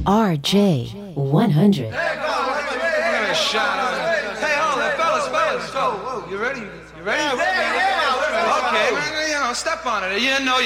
RJ 100. Hey, hold it, fellas. Whoa, you ready? You ready? Yeah. Okay, man, step on it. You know,